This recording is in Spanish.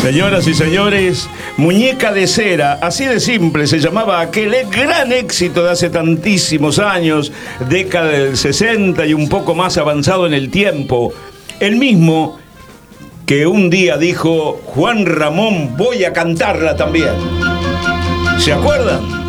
Señoras y señores, Muñeca de Cera, así de simple se llamaba aquel gran éxito de hace tantísimos años, década del 60 y un poco más avanzado en el tiempo. El mismo que un día dijo: Juan Ramón, voy a cantarla también. ¿Se acuerdan?